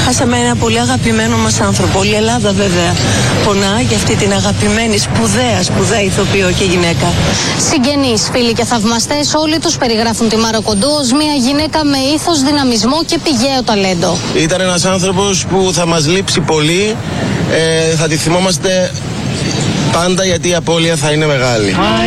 Χάσαμε ένα πολύ αγαπημένο μας άνθρωπο. Όλη η Ελλάδα βέβαια πονά για αυτή την αγαπημένη σπουδαία ηθοποιό και γυναίκα. Συγγενείς, φίλοι και θαυμαστές, όλοι τους περιγράφουν τη Μάρο Κοντού ως μια γυναίκα με ήθος, δυναμισμό και πηγαίο ταλέντο. Ήταν ένας άνθρωπος που θα μας λείψει πολύ, θα τη θυμόμαστε πάντα γιατί η απώλεια θα είναι μεγάλη.